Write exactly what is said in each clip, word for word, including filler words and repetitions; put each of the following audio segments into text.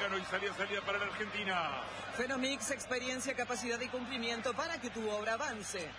africano y salida, salida para la Argentina. Fenomix, experiencia, capacidad y cumplimiento para que tu obra avance.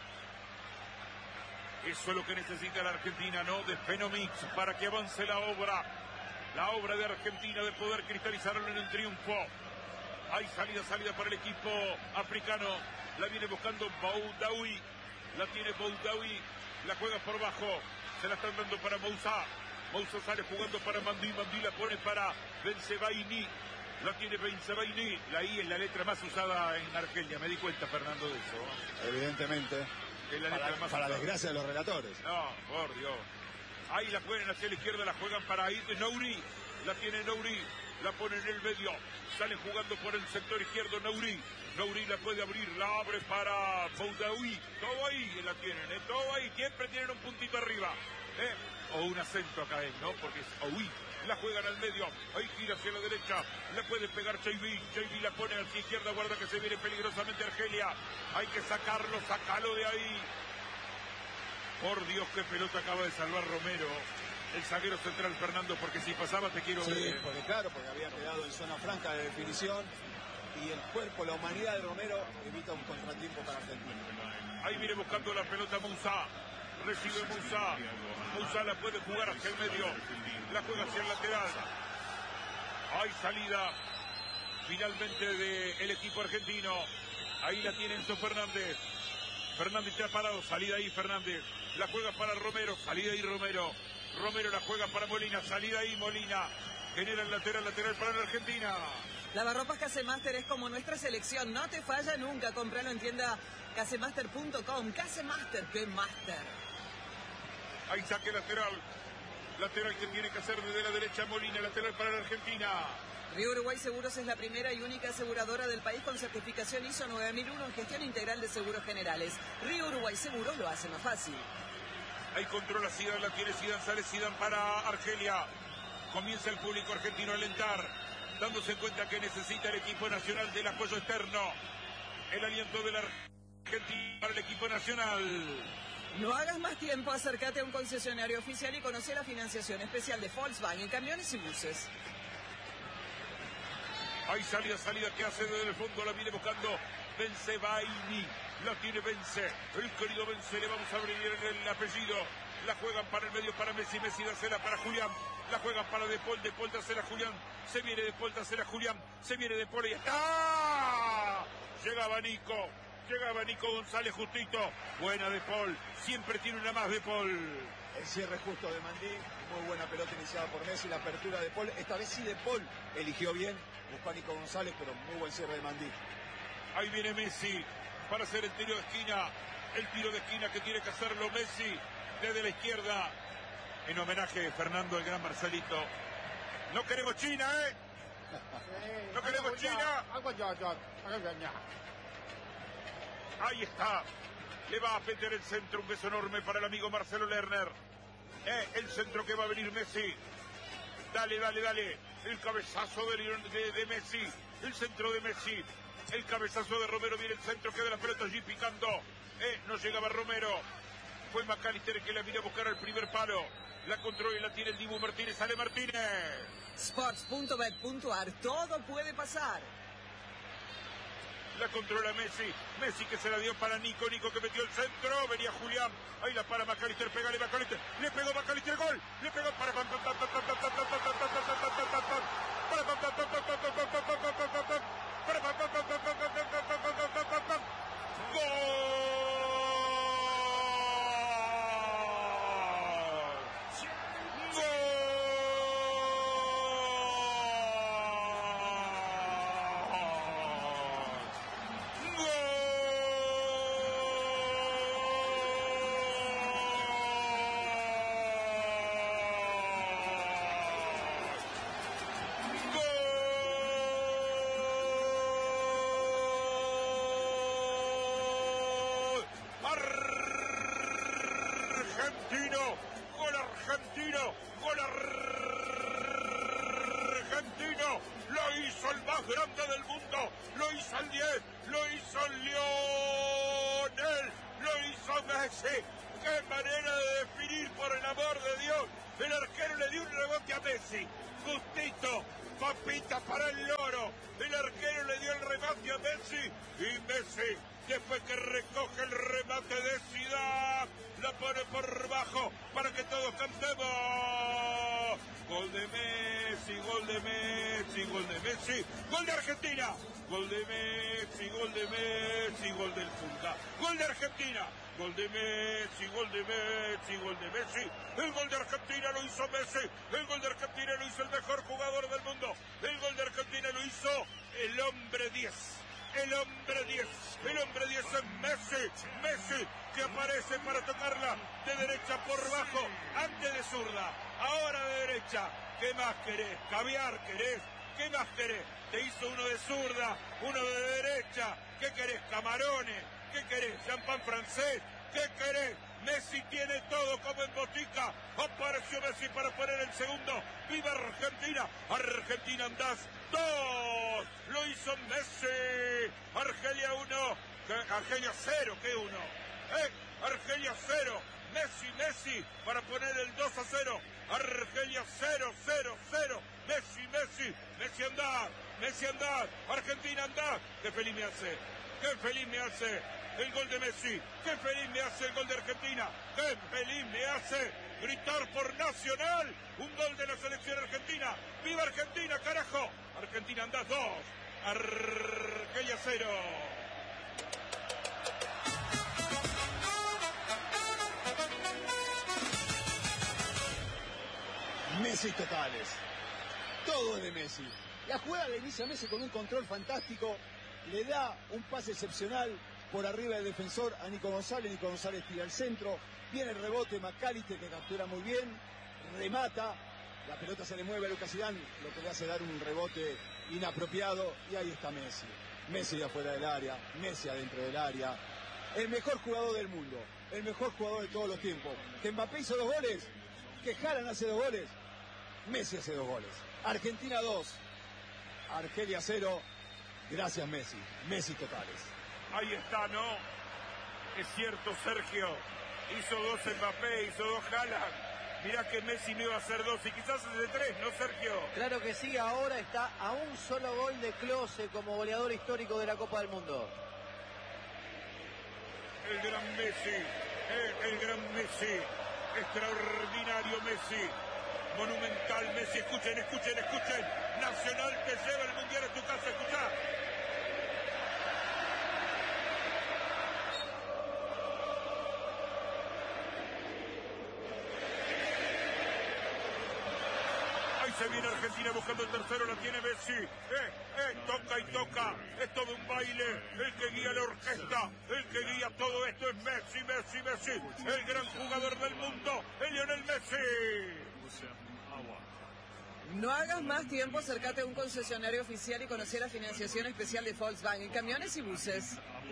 Eso es lo que necesita la Argentina, ¿no? De Fenomix para que avance la obra. La obra de Argentina de poder cristalizarlo en el triunfo. Hay salida, salida para el equipo africano. La viene buscando Boudaoui. La tiene Boudaoui. La juega por bajo. Se la están dando para Moussa. Moussa sale jugando para Mandí. Mandí la pone para Bensebaini. La tiene Bensebaini. La I es la letra más usada en Argelia. Me di cuenta, Fernando, de eso. Evidentemente. Es la para letra más para usada. desgracia de los relatores. No, por Dios. Ahí la juegan hacia la izquierda. La juegan para ir Nouri. La tiene Nouri. La pone en el medio. Sale jugando por el sector izquierdo Nouri. Nouri la puede abrir. La abre para Boudaoui. Todo ahí la tienen, ¿eh? Todo ahí. Siempre tienen un puntito arriba. ¿Eh? O un acento acá, ¿eh? ¿No? Porque es Oui. La juegan al medio. Ahí gira hacia la derecha. La puede pegar J B. J B la pone hacia izquierda. Guarda que se viene peligrosamente Argelia. Hay que sacarlo. Sacalo de ahí. Por Dios, qué pelota acaba de salvar Romero. El zaguero central, Fernando, porque si pasaba te quiero Sí, ver. porque claro, porque había quedado en zona franca de definición y el cuerpo, la humanidad de Romero evita un contratiempo para Argentina. Ahí viene buscando la pelota Moussa. Recibe Moussa. Moussa la puede jugar hacia el medio. La juega hacia el lateral. Hay salida finalmente del equipo argentino. Ahí la tiene Enzo Fernández. Fernández está parado. Salida ahí Fernández. La juega para Romero. Salida ahí Romero. Romero la juega para Molina. Salida ahí Molina. Genera el lateral, lateral para la Argentina. Lavarropas Casemaster es como nuestra selección. No te falla nunca. Compralo en tienda casemaster punto com. Casemaster, qué master. Ahí saque lateral. Lateral que tiene que hacer desde la derecha Molina. Lateral para la Argentina. Río Uruguay Seguros es la primera y única aseguradora del país con certificación I S O nueve mil uno en gestión integral de seguros generales. Río Uruguay Seguros lo hace más fácil. Ahí controla Zidane, la tiene Zidane, sale Zidane para Argelia. Comienza el público argentino a alentar, dándose cuenta que necesita el equipo nacional del apoyo externo. El aliento de la Argentina para el equipo nacional. No hagas más tiempo, acércate a un concesionario oficial y conoce la financiación especial de Volkswagen en camiones y buses. Hay salida, salida que hace desde el fondo, la viene buscando Bensebaini. La tiene Vence, el querido Vence, le vamos a abrir el apellido. La juegan para el medio para Messi, Messi dársela para Julián. La juegan para De Paul, De Paul dársela a Julián. Se viene De Paul dársela a Julián. Se viene De Paul y está. Llegaba Nico, llegaba Nico González justito. Buena De Paul, siempre tiene una más De Paul. El cierre justo de Mandí, muy buena pelota iniciada por Messi, la apertura de Paul. Esta vez sí de Paul eligió bien, buscó a Nico González, pero muy buen cierre de Mandí. Ahí viene Messi para hacer el tiro de esquina. El tiro de esquina que tiene que hacerlo Messi desde la izquierda. En homenaje, Fernando, al gran Marcelito. No queremos China, ¿eh? No queremos China. Ahí está. Le va a meter el centro. Un beso enorme para el amigo Marcelo Lerner. Eh, el centro que va a venir Messi. Dale, dale, dale. El cabezazo de, de, de Messi. El centro de Messi. El cabezazo de Romero, viene el centro, queda la pelota allí picando. Eh, no llegaba Romero. Fue McAllister que la vino a buscar al primer palo. La controla y la tiene el Dibu Martínez. Sale Martínez. Sports punto bet punto ar. Todo puede pasar. La controla Messi. Messi que se la dio para Nico. Nico que metió el centro. Venía Julián. Ahí la para McAllister. Pégale McAllister. Le pegó McAllister. Gol. Le pegó para... argentino, gol argentino, lo hizo el más grande del mundo, lo hizo el diez, lo hizo Lionel, lo hizo Messi. Qué manera de definir, por el amor de Dios. El arquero le dio un rebote a Messi, gustito, papita para el loro, Messi. Y Messi, después que recoge el remate de Zidane, la pone por bajo para que todos cantemos. Gol de Messi, gol de Messi, gol de Messi, gol de Argentina. Gol de Messi, gol de Messi, gol del Punta. Gol de Argentina. Gol de Messi, gol de Messi, gol de Messi. El gol de Argentina lo hizo Messi. El gol de Argentina lo hizo el mejor jugador del mundo. El gol de Argentina lo hizo el hombre diez. El hombre diez. El hombre diez es Messi. Messi que aparece para tocarla de derecha por bajo. Antes de zurda. Ahora de derecha. ¿Qué más querés? ¿Caviar querés? ¿Qué más querés? Te hizo uno de zurda, uno de derecha. ¿Qué querés? Camarones. ¿Qué querés? Champán francés. ¿Qué querés? Messi tiene todo como en botica. Apareció Messi para poner el segundo. ¡Viva Argentina! Argentina andás dos. Lo hizo Messi. Argelia uno. Argelia cero. ¿Qué uno? ¿Eh? Argelia cero. Messi, Messi para poner el dos a cero. Argelia cero, cero, cero. Messi, Messi. Messi andá. Messi andá. Argentina andá. Qué feliz me hace. Qué feliz me hace el gol de Messi. Qué feliz me hace el gol de Argentina. Qué feliz me hace gritar por Nacional un gol de la selección argentina. ¡Viva Argentina, carajo! Argentina anda dos. Argelia cero. Messi totales. Todo es de Messi. La jugada le inicia a Messi con un control fantástico. Le da un pase excepcional por arriba del defensor a Nico González. Nico González tira al centro. Viene el rebote, McAllister que captura muy bien. Remata. La pelota se le mueve a Lucas Zidane, lo que le hace dar un rebote inapropiado. Y ahí está Messi. Messi de afuera del área. Messi adentro del área. El mejor jugador del mundo. El mejor jugador de todos los tiempos. Que Mbappé hizo dos goles. Que Haaland hace dos goles. Messi hace dos goles. Argentina dos. Argelia cero. Gracias Messi. Messi totales. Ahí está, ¿no? Es cierto, Sergio. Hizo dos Mbappé, hizo dos Haaland. Mirá que Messi no iba a hacer dos y quizás hace tres, ¿no, Sergio? Claro que sí, ahora está a un solo gol de Klose como goleador histórico de la Copa del Mundo. El gran Messi, el, el gran Messi, extraordinario Messi, monumental Messi. Escuchen, escuchen, escuchen. Nacional te lleva el Mundial a tu casa, escuchá. Se viene Argentina buscando el tercero, la tiene Messi. Eh, eh, toca y toca. Es todo un baile. El que guía la orquesta, el que guía todo esto es Messi, Messi, Messi. El gran jugador del mundo, el Lionel Messi. No hagas más tiempo, acércate a un concesionario oficial y conocer la financiación especial de Volkswagen, camiones y buses.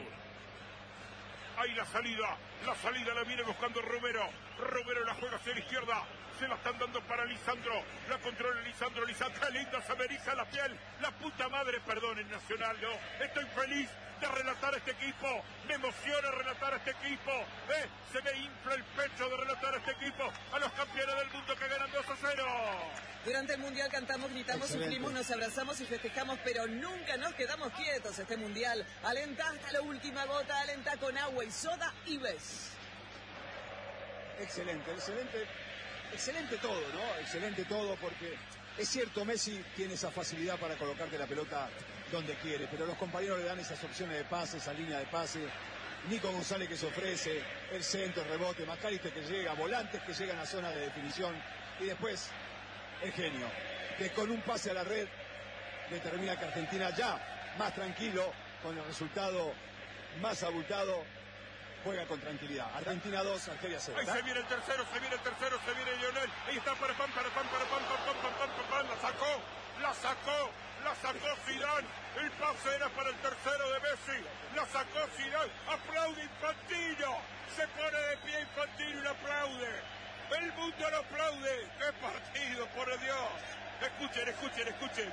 Ahí la salida, la salida la viene buscando Romero. Romero la juega hacia la izquierda. Se la están dando para Lisandro. La controla Lisandro. Lisandro, qué linda, se me eriza la piel. La puta madre, perdón, en Nacional, ¿no? Estoy feliz de relatar a este equipo. Me emociona relatar a este equipo. ¿Eh? Se me infla el pecho de relatar a este equipo. A los campeones del mundo que ganan dos a cero. Durante el Mundial cantamos, gritamos, Excelente. sufrimos, nos abrazamos y festejamos, pero nunca nos quedamos quietos. Este Mundial alenta hasta la última gota, alenta con agua y soda y ves. Excelente, excelente. Excelente todo, ¿no? Excelente todo porque es cierto, Messi tiene esa facilidad para colocarte la pelota donde quiere, pero los compañeros le dan esas opciones de pase, esa línea de pase. Nico González que se ofrece, el centro, el rebote, McAllister que llega, volantes que llegan a zona de definición y después el genio, que con un pase a la red determina que Argentina ya más tranquilo, con el resultado más abultado, juega con tranquilidad. Argentina dos, Argelia cero. Ahí se viene el tercero, se viene el tercero, se viene Lionel. Ahí está para pam, para pam, para pam, pam, pam, pam, pam, pam, pam. La sacó, la sacó, la sacó Zidane. El pase era para el tercero de Messi. La sacó Zidane. Aplaude Infantino. Se pone de pie Infantino y lo aplaude. El mundo lo aplaude. ¡Qué partido, por Dios! Escuchen, escuchen, escuchen.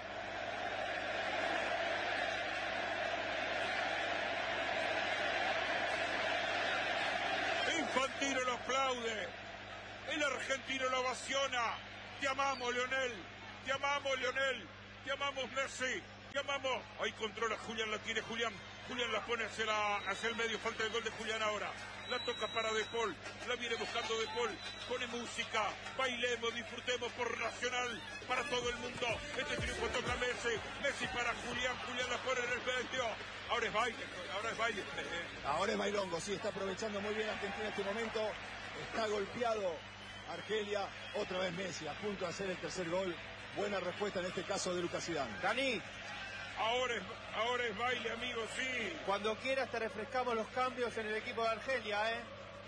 Infantino lo aplaude. El argentino lo ovaciona. Te amamos, Lionel. Te amamos, Lionel. Te amamos, Messi. Llamamos. Ahí controla Julián, la tiene Julián. Julián la pone hacia, la, hacia el medio. Falta el gol de Julián ahora. La toca para De Paul. La viene buscando De Paul. Pone música. Bailemos, disfrutemos por Nacional. Para todo el mundo. Este triunfo toca Messi. Messi para Julián. Julián la pone en el medio. Ahora es baile. Ahora es baile. Ahora es bailongo. Sí, está aprovechando muy bien Argentina en este momento. Está golpeado Argelia. Otra vez Messi. A punto de hacer el tercer gol. Buena respuesta en este caso de Lucas Zidane. Dani. Ahora es, ahora es baile, amigos, sí. Cuando quieras te refrescamos los cambios en el equipo de Argelia, ¿eh?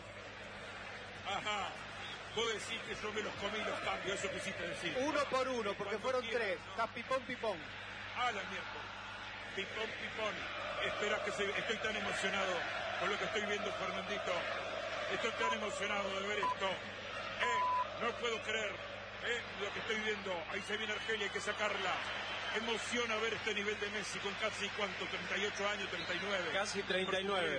Ajá. Vos decís que yo me los comí los cambios, eso quisiste decir. Uno por uno, porque fueron tres. Está pipón, pipón. A la miércoles. Pipón, pipón. Espera que se... Estoy tan emocionado con lo que estoy viendo, Fernandito. Estoy tan emocionado de ver esto. Eh, no puedo creer eh, lo que estoy viendo. Ahí se viene Argelia, hay que sacarla. Emociona ver este nivel de Messi con casi, ¿cuánto? treinta y ocho años, treinta y nueve. Casi treinta y nueve.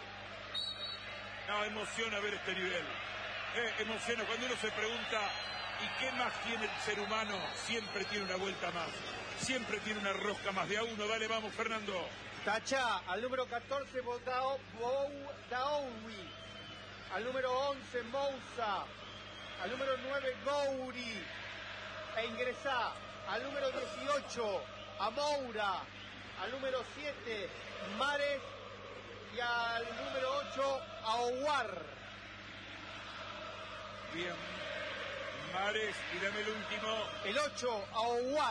No, emociona ver este nivel. Eh, emociona cuando uno se pregunta, ¿y qué más tiene el ser humano? Siempre tiene una vuelta más. Siempre tiene una rosca más. De a uno, dale, vamos, Fernando. Tachá, al número catorce, Boudaoui. Al número once, Moussa. Al número nueve, Gouri. E ingresá. Al número dieciocho, a Moura. Al número siete, Mares. Y al número ocho, a Ouar. Bien. Mares, y dame el último. El ocho, a Ouar.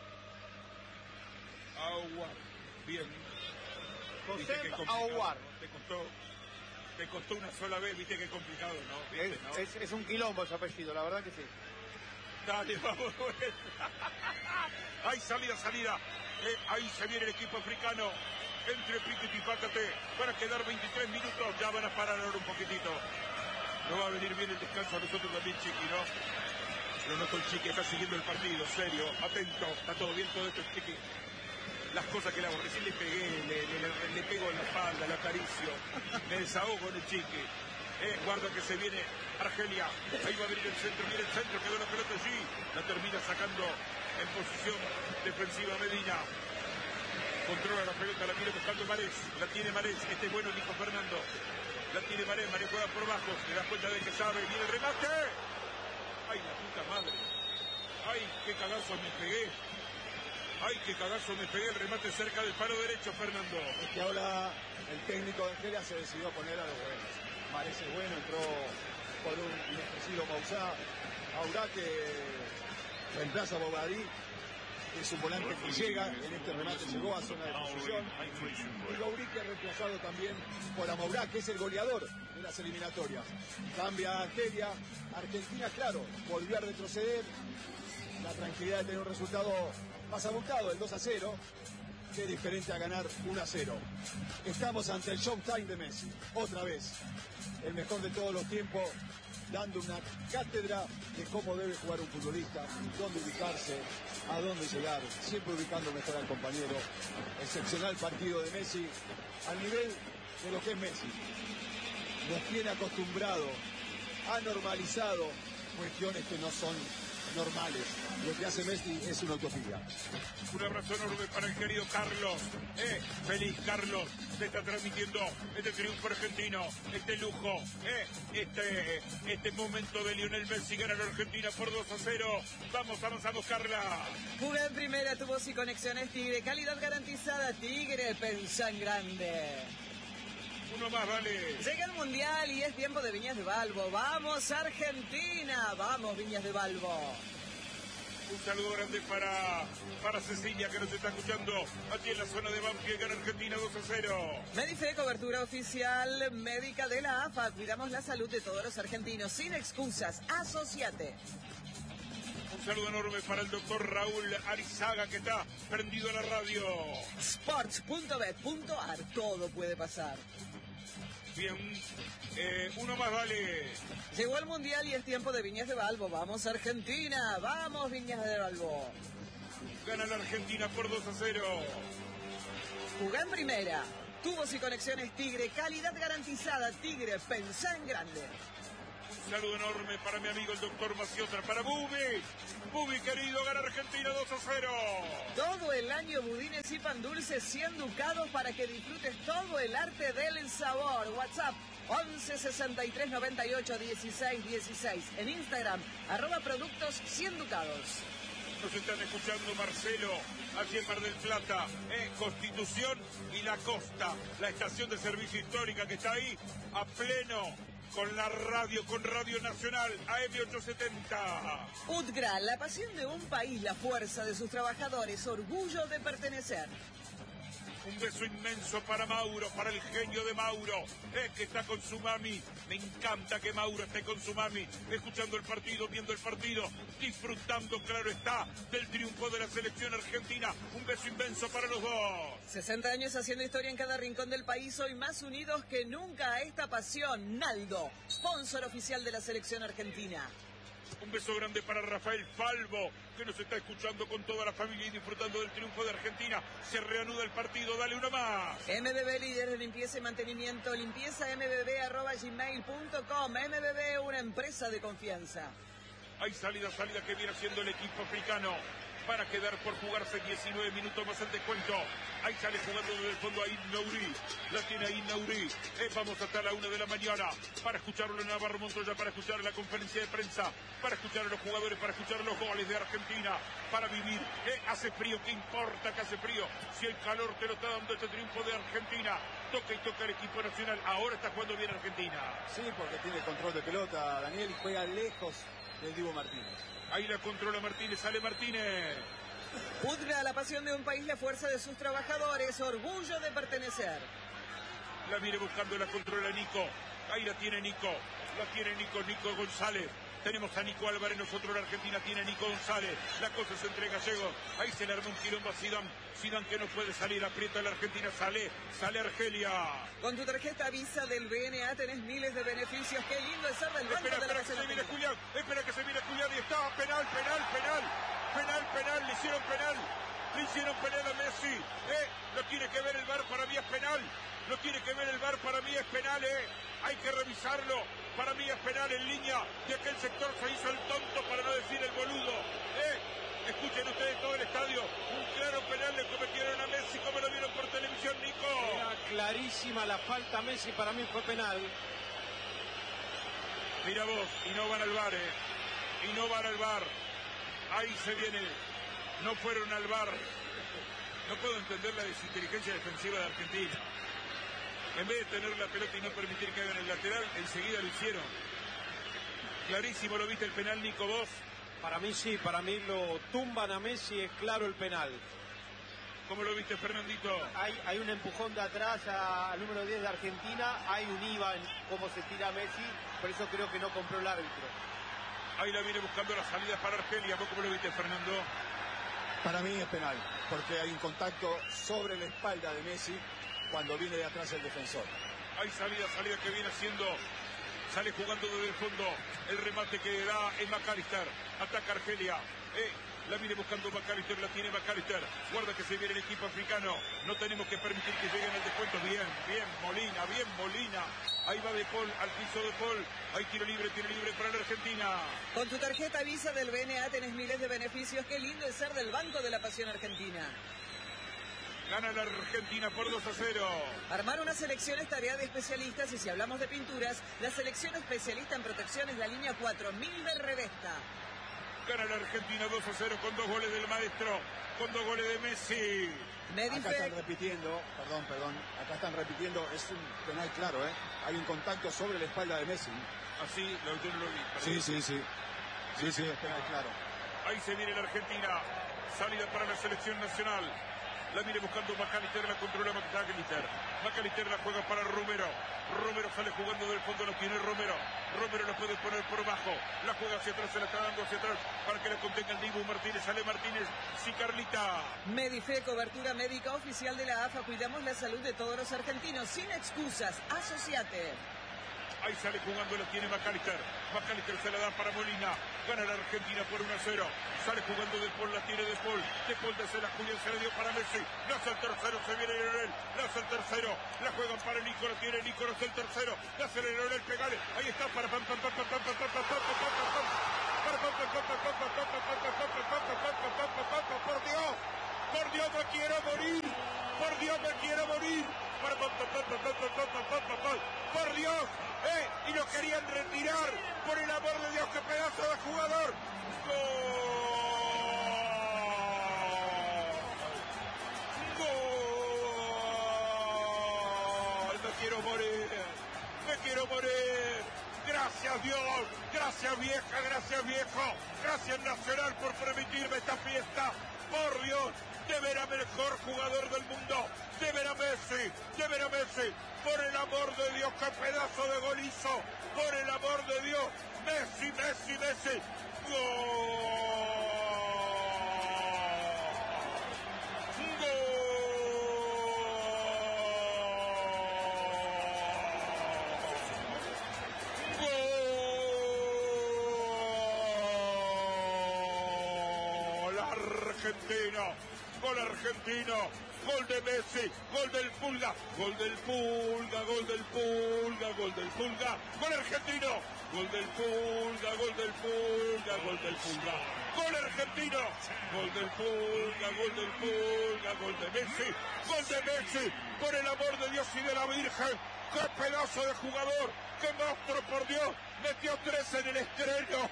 Aouar. Bien. José Aouar. Aouar. Te costó, te costó una sola vez, viste qué complicado, ¿no? ¿Viste, Es, no? es, es un quilombo ese apellido, la verdad que sí. Dale, vamos. Hay salida, salida. Eh, ahí se viene el equipo africano. Entre Piquet y Pácate. Van a quedar veintitrés minutos. Ya van a parar ahora un poquitito. No va a venir bien el descanso a nosotros también, Chiqui, ¿no? Lo noto el Chiqui, está siguiendo el partido, serio, atento. Está todo bien, todo esto, Chiqui. Las cosas que le hago, recién le pegué, le, le, le, le pego en la espalda, le acaricio. Me desahogo en el Chiqui. Eh, guarda que se viene Argelia. Ahí va a venir el centro, viene el centro, quedó la pelota allí. La termina sacando en posición defensiva Medina. Controla la pelota, la viene buscando Marés. La tiene Marés, este es bueno, dijo Fernando. La tiene Marés, Marés juega por bajo. Se da cuenta de que sabe, viene el remate. ¡Ay, la puta madre! ¡Ay, qué cagazo me pegué! ¡Ay, qué cagazo me pegué! El remate cerca del palo derecho, Fernando. Es que ahora el técnico de Argelia se decidió a poner a los buenos. Marés es bueno, entró por un inexpresivo Moussa. Aurá que reemplaza a Bobadí. Es un volante que llega, en este remate llegó a zona de posición. Y Gouri que ha reemplazado también por Amourá, que es el goleador de las eliminatorias. Cambia a Argelia. Argentina, claro, volvió a retroceder. La tranquilidad de tener un resultado más abultado, el dos a cero. Que es diferente a ganar uno a cero. Estamos ante el Showtime de Messi. Otra vez. El mejor de todos los tiempos, dando una cátedra de cómo debe jugar un futbolista, dónde ubicarse, a dónde llegar, siempre ubicando mejor al compañero. Excepcional partido de Messi, al nivel de lo que es Messi. Nos tiene acostumbrado, ha normalizado cuestiones que no son normales. Lo que hace Messi es una utopía. Un abrazo enorme para el querido Carlos. Eh, feliz Carlos, se está transmitiendo este triunfo argentino, este lujo, eh, este, este momento de Lionel Messi gana la Argentina por dos a cero. Vamos, avanzamos, Carla. Juega en primera, tu voz y conexiones Tigre, calidad garantizada, Tigre, pensá en grande. Uno más, vale. Llega el Mundial y es tiempo de Viñas de Balbo. ¡Vamos, Argentina! ¡Vamos, Viñas de Balbo! Un saludo grande para, para Cecilia, que nos está escuchando aquí en la zona de Banfield, gana Argentina dos a cero. Medife, cobertura oficial médica de la A F A. Cuidamos la salud de todos los argentinos. Sin excusas, asociate. Un saludo enorme para el doctor Raúl Arizaga, que está prendido a la radio. sports punto bet punto ar, todo puede pasar. Bien, eh, uno más, vale. Llegó el Mundial y es tiempo de Viñas de Balbo. ¡Vamos, Argentina! ¡Vamos, Viñas de Balbo! Gana la Argentina por dos a cero. Jugá en primera. Tubos y conexiones Tigre, calidad garantizada, Tigre, pensá en grande. Un Saludo enorme para mi amigo el doctor Maciotra, para Bubi. Bubi querido, gana Argentina dos a cero. Todo el año budines y pan dulces cien ducados para que disfrutes todo el arte del sabor. WhatsApp once sesenta y tres noventa y ocho dieciséis dieciséis. En Instagram, arroba productos cien ducados. Nos están escuchando Marcelo, aquí en Mar del Plata, en Constitución y La Costa, la estación de servicio histórica que está ahí a pleno con la radio, con Radio Nacional, A M ochocientos setenta. UTGRA, la pasión de un país, la fuerza de sus trabajadores, orgullo de pertenecer. Un beso inmenso para Mauro, para el genio de Mauro, eh, que está con su mami. Me encanta que Mauro esté con su mami, escuchando el partido, viendo el partido, disfrutando, claro está, del triunfo de la selección argentina. Un beso inmenso para los dos. sesenta años haciendo historia en cada rincón del país, hoy más unidos que nunca a esta pasión. Naldo, sponsor oficial de la selección argentina. Un beso grande para Rafael Falvo, que nos está escuchando con toda la familia y disfrutando del triunfo de Argentina. Se reanuda el partido, dale una más. M B B, líder de limpieza y mantenimiento, limpieza m b b arroba gmail punto com. M B B, una empresa de confianza. Hay salida, salida que viene haciendo el equipo africano. Para quedar por jugarse diecinueve minutos más el descuento. Ahí sale jugando desde el fondo ahí Nauri. La tiene ahí Nauri. Eh, vamos hasta la una de la mañana para escucharlo en Navarro Montoya, para escuchar la conferencia de prensa, para escuchar a los jugadores, para escuchar los goles de Argentina, para vivir. Eh, hace frío, ¿qué importa que hace frío? Si el calor te lo está dando este triunfo de Argentina. Toca y toca el equipo nacional. Ahora está jugando bien Argentina. Sí, porque tiene control de pelota, Daniel, y juega lejos del Dibu Martínez. Ahí la controla Martínez, sale Martínez. UTGRA, la pasión de un país, la fuerza de sus trabajadores, orgullo de pertenecer. La viene buscando, la controla Nico. Ahí la tiene Nico. La tiene Nico, Nico González. Tenemos a Nico Álvarez, nosotros la Argentina tiene a Nico González. La cosa se entrega a Gallego. Ahí se le arma un quilombo a Zidane. Zidane que no puede salir, aprieta a la Argentina, sale, sale Argelia. Con tu tarjeta Visa del B N A tenés miles de beneficios. Qué lindo es ser del banco Espera, de la espera que se viene Julián. Espera que se viene Julián y está penal, penal, penal. Penal, penal, le hicieron penal. Le hicieron penal a Messi. Eh, lo tiene que ver el V A R, para mí es penal. Lo tiene que ver el V A R, para mí es penal, eh. Hay que revisarlo. Para mí es penal en línea. De aquel sector se hizo el tonto, para no decir el boludo. Eh, escuchen ustedes todo el estadio. Un claro penal le cometieron a Messi, como lo vieron por televisión, Nico. Era clarísima la falta a Messi, para mí fue penal. Mira vos, y no van al V A R, eh. Y no van al V A R. Ahí se viene. No fueron al V A R. No puedo entender la desinteligencia defensiva de Argentina. En vez de tener la pelota y no permitir que hagan el lateral, enseguida lo hicieron. Clarísimo, ¿lo viste el penal, Nico, vos? Para mí sí, para mí lo tumban a Messi, es claro el penal. ¿Cómo lo viste, Fernandito? Hay, hay un empujón de atrás al número diez de Argentina, hay un I V A en cómo se tira Messi, por eso creo que no compró el árbitro. Ahí la viene buscando la salida para Argelia. ¿Vos cómo lo viste, Fernando? Para mí es penal, porque hay un contacto sobre la espalda de Messi cuando viene de atrás el defensor. Hay salida, salida que viene haciendo. Sale jugando desde el fondo. El remate que da es McAllister. Ataca Argelia. Eh, la viene buscando McAllister, la tiene McAllister. Guarda que se viene el equipo africano. No tenemos que permitir que lleguen al descuento. Bien, bien, Molina, bien, Molina. Ahí va De Paul, al piso De Paul. Hay tiro libre, tiro libre para la Argentina. Con tu tarjeta Visa del B N A tenés miles de beneficios. Qué lindo es ser del Banco de la Pasión Argentina. Gana la Argentina por dos a cero. Armar una selección es tarea de especialistas y si hablamos de pinturas, la selección especialista en protección es la línea cuatro mil de Revesta. Gana la Argentina dos a cero con dos goles del maestro, con dos goles de Messi. Acá están repitiendo, perdón, perdón, acá están repitiendo, es un penal claro, ¿eh? Hay un contacto sobre la espalda de Messi. Así, lo, yo no lo vi. Sí, sí, sí. Sí, sí, es penal claro. Ahí se viene la Argentina. Salida para la selección nacional. La viene buscando McAllister, la controla McAllister. McAllister la juega para Romero. Romero sale jugando del fondo, lo tiene Romero. Romero la puede poner por bajo. La juega hacia atrás, se la está dando hacia atrás para que la contenga el Dibu Martínez. Sale Martínez, sí, Carlita. Medife, cobertura médica oficial de la A F A. Cuidamos la salud de todos los argentinos. Sin excusas, asociate. Ahí sale jugando, la tiene McAllister. McAllister se la da para Molina. Gana la Argentina por uno a cero. Sale jugando De Paul, la tiene De Paul. De Paul de la Julián se la dio para Messi. No es el tercero, se viene Lionel. No es el tercero. La juegan para Nico, la tiene Nico, no es el tercero. La hace Lionel, pegale. Ahí está para pam pam pam pam pam pam pam pam pam pam. Por Dios, por Dios me quiero morir, por Dios me quiero morir, por Dios, eh, y lo querían retirar, por el amor de Dios, qué pedazo de jugador. Gol, gol, me quiero morir, me quiero morir. Gracias Dios, gracias vieja, gracias viejo, gracias Nacional por permitirme esta fiesta. Por Dios, de ver a mejor jugador del mundo, de ver a Messi, de ver a Messi, por el amor de Dios, qué pedazo de gol hizo, por el amor de Dios, Messi, Messi, Messi, gol. Argentino, gol argentino, gol de Messi, gol del Pulga, gol del Pulga, gol del Pulga, gol del Pulga, gol argentino, gol del Pulga, gol del Pulga, gol del Pulga, gol argentino, gol del Pulga, gol del Pulga, gol de Messi, gol de Messi, por el amor de Dios y de la Virgen, qué pedazo de jugador, qué monstruo, por Dios, metió tres en el estreno.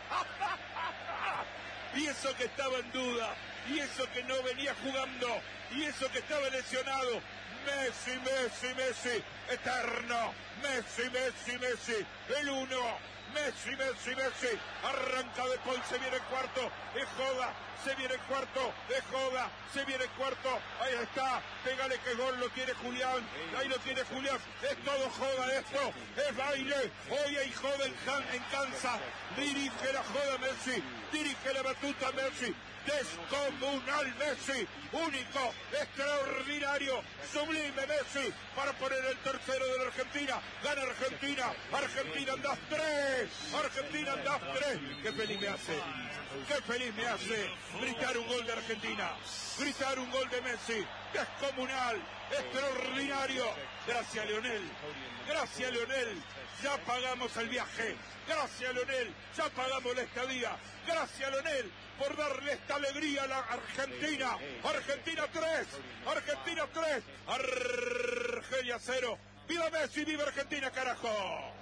Y eso que estaba en duda, y eso que no venía jugando, y eso que estaba lesionado. Messi, Messi, Messi, eterno. Messi, Messi, Messi, el uno. Messi, Messi, Messi, arranca De Paul, se viene el cuarto, es joda, se viene el cuarto, es joda, se viene el cuarto, ahí está, pégale que gol, lo tiene Julián, ahí lo tiene Julián, es todo joda esto, es baile, hoy hay joda en, en Kansas, dirige la joda Messi, dirige la batuta Messi, descomunal Messi, único, extraordinario, sublime Messi, para poner el tercero de la Argentina, gana Argentina, Argentina andás tres, Argentina andás tres, qué feliz me hace, qué feliz me hace gritar un gol de Argentina, gritar un gol de Messi, descomunal, extraordinario, gracias Lionel, gracias Lionel, ya pagamos el viaje, gracias Lionel, ya pagamos la estadía, gracias Lionel, por darle esta alegría a la Argentina, Argentina tres, Argentina tres, Argelia cero, viva Messi, viva Argentina, carajo.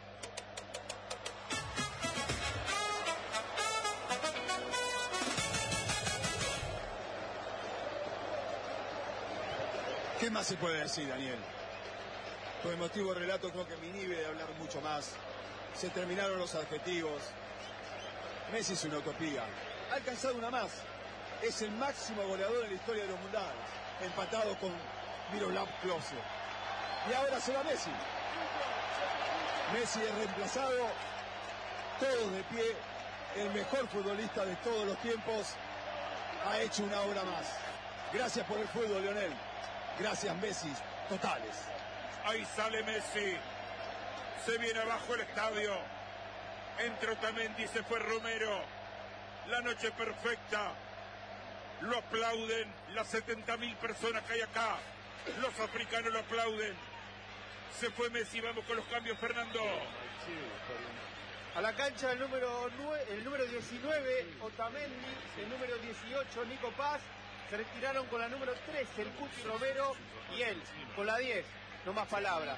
¿Qué más se puede decir, Daniel? Por el motivo relato creo que me inhibe de hablar mucho más. Se terminaron los adjetivos. Messi es una utopía. Ha alcanzado una más. Es el máximo goleador en la historia de los mundiales, empatado con Miroslav Klose. Y ahora se va Messi. Messi es reemplazado, todos de pie. El mejor futbolista de todos los tiempos ha hecho una obra más. Gracias por el fútbol, Lionel. Gracias, Messi, totales. Ahí sale Messi. Se viene abajo el estadio. Entró Otamendi, se fue Romero. La noche perfecta. Lo aplauden las setenta mil personas que hay acá. Los africanos lo aplauden. Se fue Messi, vamos con los cambios, Fernando. A la cancha el número nueve, el número diecinueve, Otamendi, el número dieciocho, Nico Paz. Se retiraron con la número tres, el Cuti Romero, y él, con la diez. No más palabras.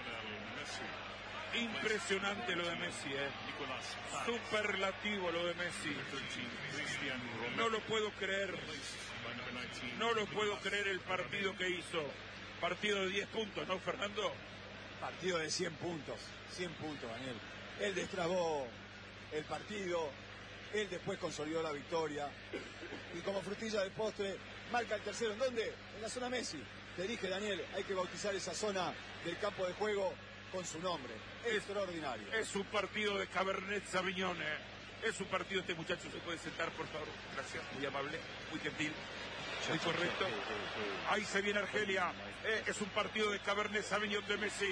Impresionante lo de Messi, ¿eh? Superlativo lo de Messi. No lo puedo creer. No lo puedo creer el partido que hizo. Partido de diez puntos, ¿no, Fernando? Partido de cien puntos. cien puntos, Daniel. Él destrabó el partido. Él después consolidó la victoria. Y como frutilla de postre, marca el tercero. ¿En dónde? En la zona Messi. Te dije, Daniel, hay que bautizar esa zona del campo de juego con su nombre. Es extraordinario. Es un partido de Cabernet Sauvignon, ¿eh? Es un partido, este muchacho se puede sentar, por favor. Gracias, muy amable, muy gentil, muy correcto. Ahí se viene Argelia. Eh, es un partido de Cabernet Sauvignon de Messi.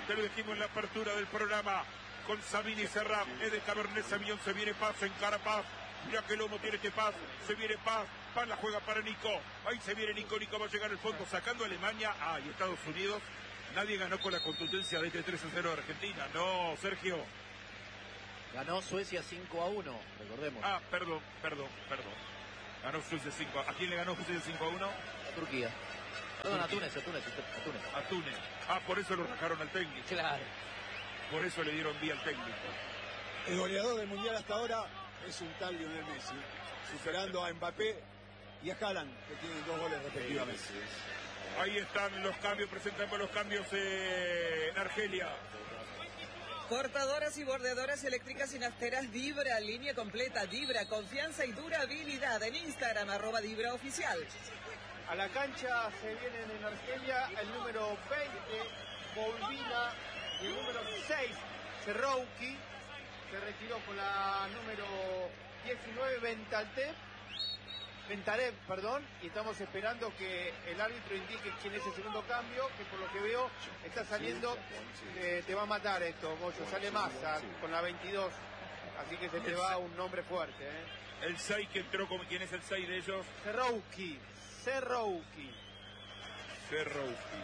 Te lo dijimos en la apertura del programa. Con Sabini Serrán, es de Cabernet Sauvignon, se viene Paz, encara Paz. Mira que lomo tiene este Paz, se viene Paz. Paz la juega para Nico. Ahí se viene Nico, Nico va a llegar al fondo, sacando a Alemania. Ah, y Estados Unidos. Nadie ganó con la contundencia de este tres a cero de Argentina. No, Sergio. Ganó Suecia cinco a uno, recordemos. Ah, perdón, perdón, perdón. Ganó Suecia cinco a uno. ¿A quién le ganó Suecia cinco a uno? A Turquía. Perdón, a Túnez, a Túnez, a Túnez. A Túnez. Ah, por eso lo rajaron al técnico. Claro. Por eso le dieron vía al técnico. El goleador del Mundial hasta ahora es un tal Lionel Messi, superando a Mbappé y a Haaland, que tienen dos goles respectivamente. Ahí están los cambios, presentamos los cambios eh, en Argelia. Cortadoras y bordeadoras eléctricas y nafteras Dibra, línea completa, Dibra, confianza y durabilidad. En Instagram, arroba Dibra Oficial. A la cancha se vienen en Argelia el número veinte, Bolvina, y el número seis, Serrouki. Se retiró con la número diecinueve, Ventaltep. Ventarev, perdón, y estamos esperando que el árbitro indique quién es el segundo cambio, que por lo que veo está saliendo, eh, te va a matar esto, Goyo, sale Massa con la veintidós, así que se te va un nombre fuerte. ¿eh? El seis que entró, como ¿quién es el seis de ellos? Serrouki, Serrouki. Serrouki.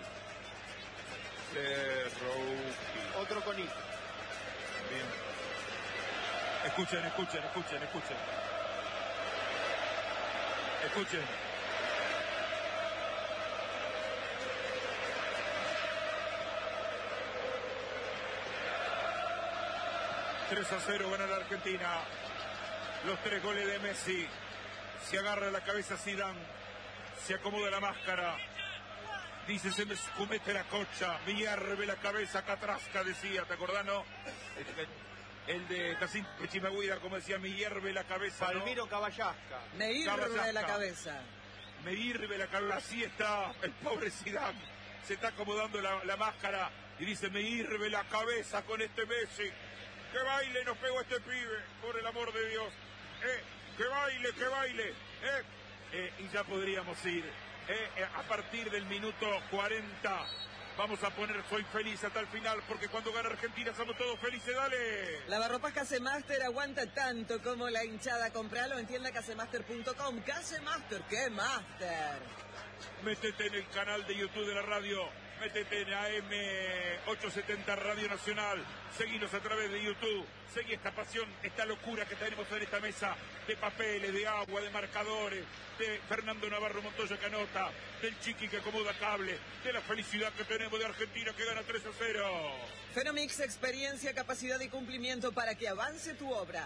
Serrouki. Otro con I. Bien. Escuchen, escuchen, escuchen, escuchen. Escuchen. tres a cero gana la Argentina. Los tres goles de Messi. Se agarra la cabeza Zidane. Se acomoda la máscara. Dice, se me escumete la cocha. Me hierve la cabeza, Catrasca decía. ¿Te acordás, no? El de Casín Chimagüira, como decía, me hierve la cabeza. Palmiro ¿no? Caballasca. Me hierve la cabeza. Me hierve la cabeza. Así está el pobre Zidane. Se está acomodando la, la máscara y dice, me hierve la cabeza con este Messi. Que baile nos pegó este pibe, por el amor de Dios. Eh, que baile, que baile. Eh, eh, y ya podríamos ir. Eh, eh, a partir del minuto cuarenta. Vamos a poner Soy Feliz hasta el final, porque cuando gana Argentina somos todos felices, dale. Lavarropas Casemaster aguanta tanto como la hinchada. Compralo en tienda casemaster punto com. Casemaster, ¿qué master? Métete en el canal de YouTube de la radio. Métete en A M ochocientos setenta Radio Nacional. Seguinos a través de YouTube. Seguí esta pasión, esta locura que tenemos en esta mesa de papeles, de agua, de marcadores, de Fernando Navarro Montoya que anota, del Chiqui que acomoda cable, de la felicidad que tenemos de Argentina que gana tres a cero. Fenomix, experiencia, capacidad y cumplimiento para que avance tu obra.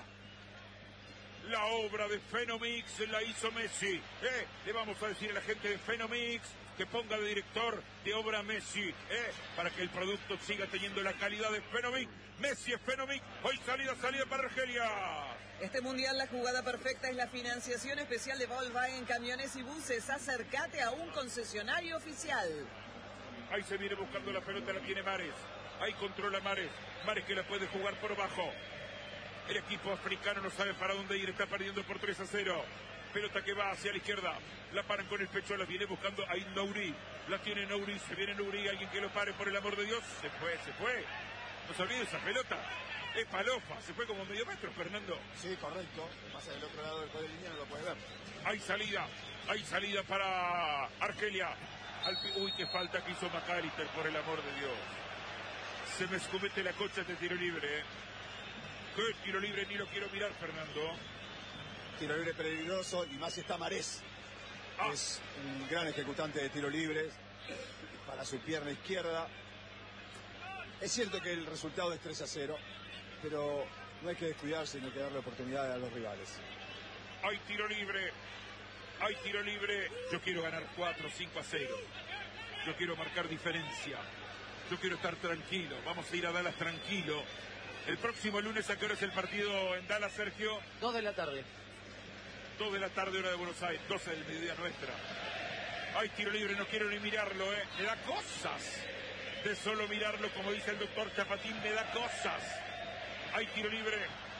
La obra de Fenomix la hizo Messi. ¿eh? Le vamos a decir a la gente de Fenomix que ponga de director de obra Messi, ¿eh? para que el producto siga teniendo la calidad de Fenomix. Messi es Fenomix. Hoy salida, salida para Argelia. Este mundial la jugada perfecta es la financiación especial de Volkswagen Camiones y Buses. Acércate a un concesionario oficial. Ahí se viene buscando la pelota, la tiene Mares. Ahí controla Mares. Mares que la puede jugar por abajo. El equipo africano no sabe para dónde ir, está perdiendo por tres a cero. Pelota que va hacia la izquierda, la paran con el pecho, la viene buscando ahí Nouri. La tiene Nouri, se viene Nouri, alguien que lo pare por el amor de Dios. Se fue, se fue. No se olvide esa pelota. Es palofa, se fue como medio metro, Fernando. Sí, correcto. Pasa del otro lado del cuadro de línea, no lo puedes ver. Hay salida, hay salida para Argelia. Al... Uy, qué falta que hizo McAllister, por el amor de Dios. Se me escomete la cocha de tiro libre, ¿eh? ¿Qué tiro libre? Ni lo quiero mirar, Fernando. Tiro libre peligroso, y más está Marés. Ah. Es un gran ejecutante de tiro libres para su pierna izquierda. Es cierto que el resultado es tres a cero, pero no hay que descuidarse ni hay que darle oportunidad a los rivales. Hay tiro libre, hay tiro libre. Yo quiero ganar cuatro, cinco a cero. Yo quiero marcar diferencia. Yo quiero estar tranquilo. Vamos a ir a Dallas tranquilo. El próximo lunes, ¿a qué hora es el partido en Dallas, Sergio? Dos de la tarde. Dos de la tarde, hora de Buenos Aires. Doce del mediodía nuestra. Hay tiro libre, no quiero ni mirarlo, ¿eh? Me da cosas de solo mirarlo, como dice el doctor Chapatín, me da cosas. Hay tiro libre.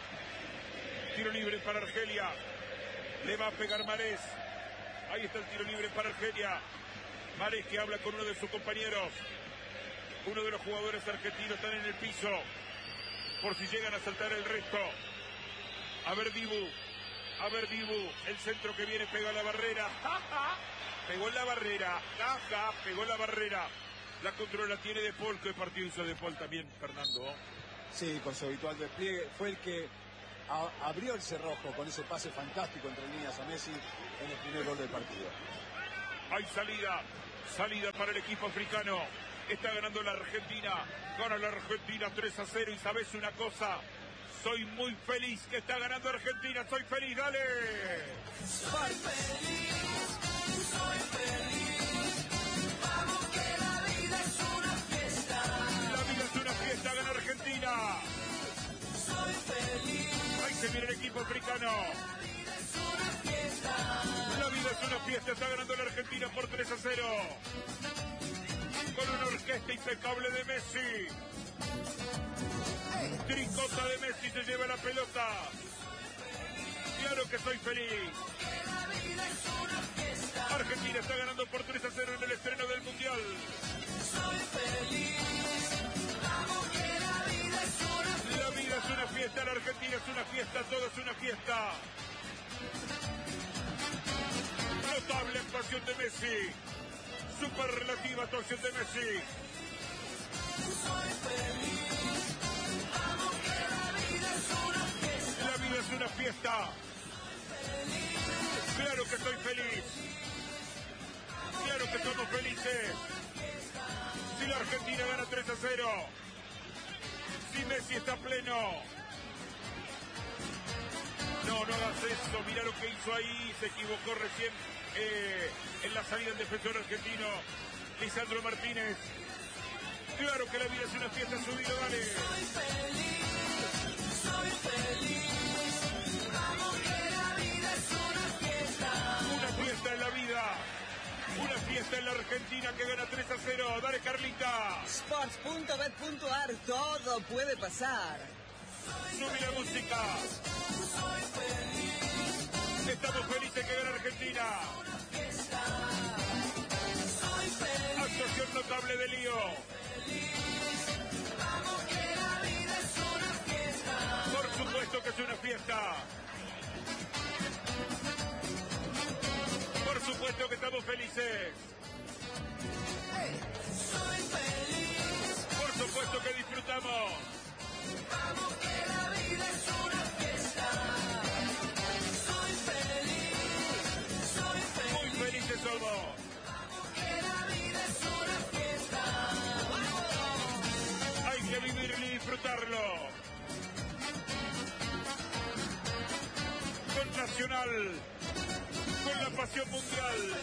Tiro libre para Argelia. Le va a pegar Marés. Ahí está el tiro libre para Argelia. Marés que habla con uno de sus compañeros. Uno de los jugadores argentinos están en el piso, por si llegan a saltar el resto. A ver Dibu, a ver Dibu, el centro que viene pega a la barrera. ¡Ja, ja! Pegó en la barrera, ¡ja, ja! Pegó en la barrera. La controla tiene De Paul, que partido hizo De Paul también, Fernando. Sí, con su habitual despliegue, fue el que a, abrió el cerrojo con ese pase fantástico entre líneas a Messi en el primer gol del partido. Hay salida, salida para el equipo africano. Está ganando la Argentina, gana la Argentina tres a cero. Y sabes una cosa, soy muy feliz que está ganando Argentina, soy feliz, dale. Soy feliz, soy feliz, vamos que la vida es una fiesta. La vida es una fiesta, gana Argentina. Soy feliz. Ahí se viene el equipo africano. La vida es una fiesta. La vida es una fiesta, está ganando la Argentina por tres a cero. Con una orquesta impecable de Messi. Tricota de Messi, se lleva la pelota. Claro que soy feliz. Argentina está ganando por tres a cero en el estreno del Mundial. Soy feliz, vamos que la vida es una fiesta. La vida es una fiesta, la Argentina es una fiesta, todo es una fiesta. Notable actuación de Messi. Superlativa actuación de Messi. Soy feliz, vamos que la vida es una fiesta. La vida es una fiesta. Claro que estoy feliz. Claro que somos felices. Si la Argentina gana tres a cero. Si Messi está pleno. No, no hagas eso. Mira lo que hizo ahí. Se equivocó recién eh, en la salida del defensor argentino, Lisandro Martínez. Claro que la vida es una fiesta, subido, dale. Soy feliz, soy feliz, vamos que la vida es una fiesta. Una fiesta en la vida. Una fiesta en la Argentina que gana tres a cero. Dale, Carlita. Sports punto bet punto ar, todo puede pasar. Sube la música. Soy feliz, Estamos felices que gana Argentina. soy feliz, Actuación notable de Lío. vamos que la vida es una fiesta. Por supuesto que es una fiesta. Por supuesto que estamos felices. Soy feliz, Por supuesto que disfrutamos. vamos que la vida es una fiesta. Soy feliz, soy Muy feliz, felices somos. que la vida es una fiesta. Hay que vivirlo y disfrutarlo. Con Nacional. Con la pasión mundial.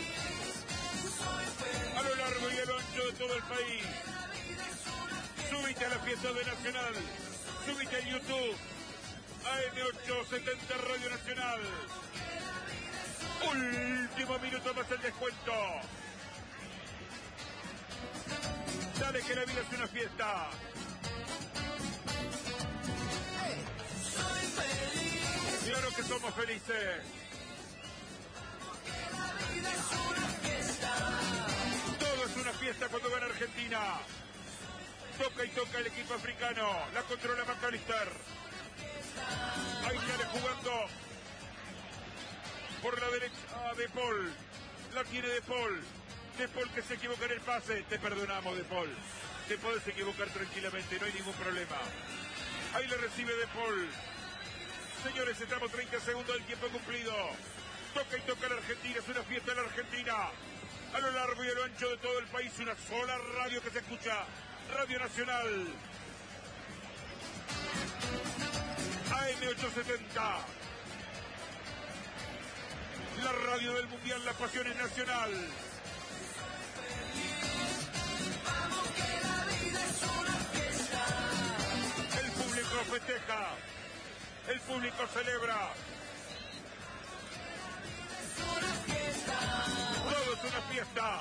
A lo largo y a lo ancho de todo el país. Súbite a la fiesta de Nacional. Súbite a YouTube. A M ochocientos setenta Radio Nacional. Último minuto más el descuento. Dale que la vida es una fiesta. Soy feliz, Claro que somos felices. la vida es una fiesta. Todo es una fiesta cuando gana Argentina. Toca y toca el equipo africano. La controla McAllister. Ahí sale jugando por la derecha De Paul. La tiene De Paul. De Paul que se equivoca en el pase. Te perdonamos, De Paul. Te puedes equivocar tranquilamente, no hay ningún problema. Ahí le recibe De Paul. Señores, estamos treinta segundos del tiempo cumplido. Toca y toca la Argentina, es una fiesta en la Argentina. A lo largo y a lo ancho de todo el país, una sola radio que se escucha. Radio Nacional. A M ochocientos setenta. La radio del Mundial, la pasión es nacional. Vamos que la vida es una fiesta. El público festeja. El público celebra. Es una fiesta. Todo es una fiesta.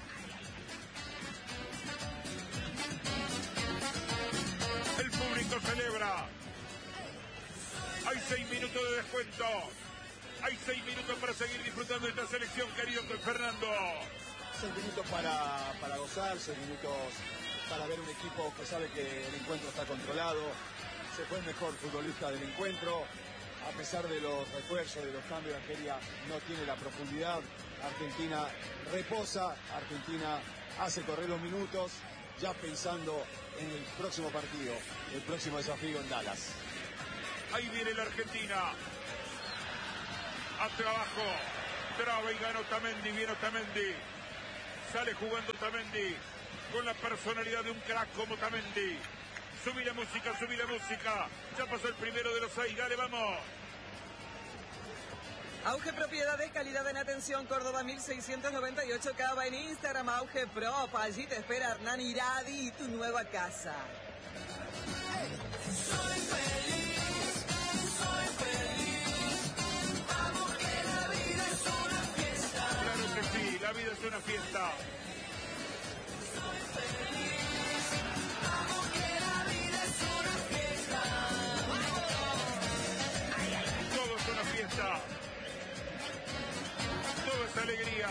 El público celebra. Hay seis minutos de descuento. Hay seis minutos para seguir disfrutando de esta selección, querido Fernando. seis minutos para, para gozar, seis minutos para ver un equipo que sabe que el encuentro está controlado. Se fue el mejor futbolista del encuentro. A pesar de los refuerzos, de los cambios, Argelia no tiene la profundidad. Argentina reposa, Argentina hace correr los minutos, ya pensando en el próximo partido, el próximo desafío en Dallas. Ahí viene la Argentina. Hacia abajo. Traba y gana Otamendi. Viene Otamendi. Sale jugando Otamendi. Con la personalidad de un crack como Otamendi. Subí la música, subí la música. Ya pasó el primero de los seis. Dale, vamos. Auge Propiedades, calidad en atención, Córdoba mil seiscientos noventa y ocho, Cava en Instagram, Auge Prop. Allí te espera Hernán Iradi y tu nueva casa. Soy feliz, soy feliz. Vamos que la vida es una fiesta. Claro que sí, la vida es una fiesta. Soy feliz. Vamos que la vida es una fiesta. Todo es una fiesta. Todo es alegría.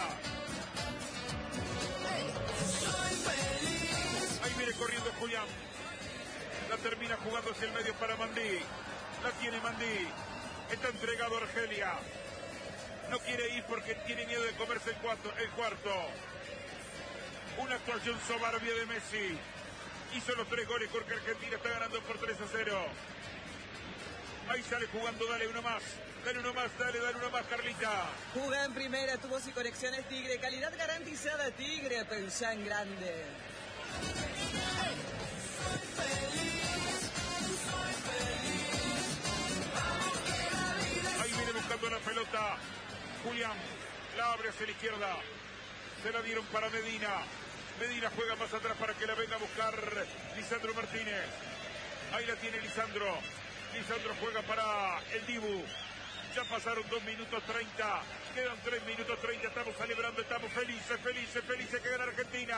Soy feliz. Ahí viene corriendo Julián. La termina jugando hacia el medio para Mandí. La tiene Mandí. Está entregado a Argelia. No quiere ir porque tiene miedo de comerse el cuarto. El cuarto. Una actuación soberbia de Messi. Hizo los tres goles porque Argentina está ganando por tres a cero. Ahí sale jugando, dale uno más. Dale uno más, dale, dale uno más, Carlita. Juga en primera, tubos y conexiones Tigre. Calidad garantizada Tigre, pensá en grande. Soy feliz, soy feliz. Vamos que la vida es. Ahí viene buscando la pelota. Julián la abre hacia la izquierda. Se la dieron para Medina. Medina juega más atrás para que la venga a buscar Lisandro Martínez. Ahí la tiene Lisandro. Lisandro juega para el Dibu. Ya pasaron dos minutos treinta. Quedan tres minutos treinta. Estamos celebrando, estamos felices, felices, felices que gana Argentina.